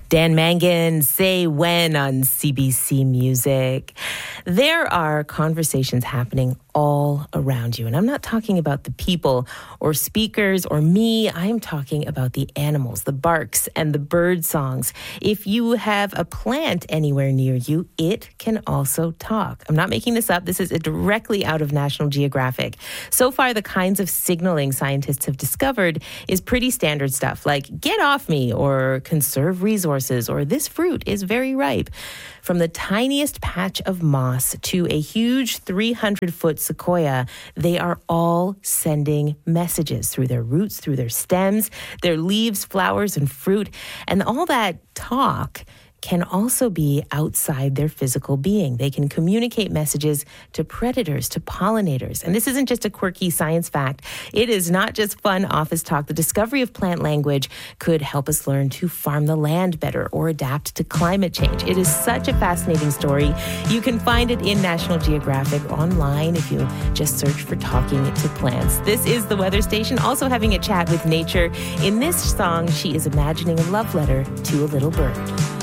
Dan Mangan, Say When on CBC Music. There are conversations happening all around you. And I'm not talking about the people or speakers or me. I'm talking about the animals, the barks and the bird songs. If you have a plant anywhere near you, it can also talk. I'm not making this up. This is directly out of National Geographic. So far, the kinds of signaling scientists have discovered is pretty standard stuff like get off me or conserve resources or this fruit is very ripe. From the tiniest patch of moss to a huge 300-foot sequoia, they are all sending messages through their roots, through their stems, their leaves, flowers, and fruit. And all that talk can also be outside their physical being. They can communicate messages to predators, to pollinators. And this isn't just a quirky science fact. It is not just fun office talk. The discovery of plant language could help us learn to farm the land better or adapt to climate change. It is such a fascinating story. You can find it in National Geographic online if you just search for Talking to Plants. This is the Weather Station, also having a chat with nature. In this song, she is imagining a love letter to a little bird.